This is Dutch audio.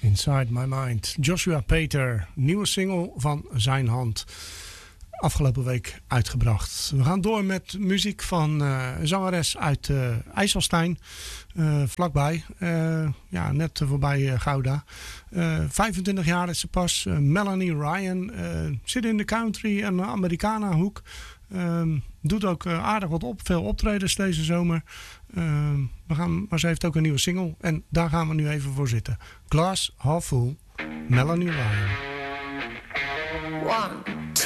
Inside My Mind. Joshua Peter, nieuwe single van zijn hand. Afgelopen week uitgebracht. We gaan door met muziek van een zangeres uit IJsselstein. Vlakbij. Net voorbij Gouda. 25 jaar is ze pas. Melanie Ryan. Zit in de country en Americana hoek. Doet ook aardig wat veel optredens deze zomer. Maar ze heeft ook een nieuwe single. En daar gaan we nu even voor zitten. Glass Half Full. Melanie Ryan. 1,